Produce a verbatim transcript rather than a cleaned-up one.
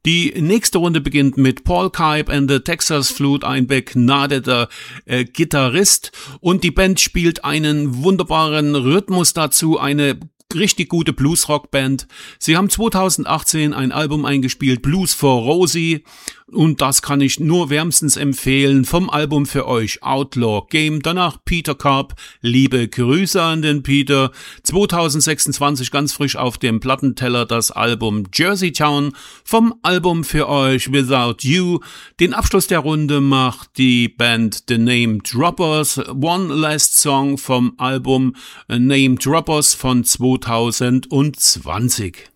Die nächste Runde beginnt mit Paul Kipe and the Texas Flute, ein begnadeter äh, Gitarrist, und die Band spielt einen wunderbaren Rhythmus dazu, eine richtig gute Blues-Rock-Band. Sie haben zweitausendachtzehn ein Album eingespielt, Blues for Rosie, und das kann ich nur wärmstens empfehlen. Vom Album für euch Outlaw Game, danach Peter Karp, liebe Grüße an den Peter. zweitausendsechsundzwanzig ganz frisch auf dem Plattenteller das Album Jersey Town, vom Album für euch Without You. Den Abschluss der Runde macht die Band The Name Droppers, One Last Song vom Album Name Droppers von zweitausendzwanzig.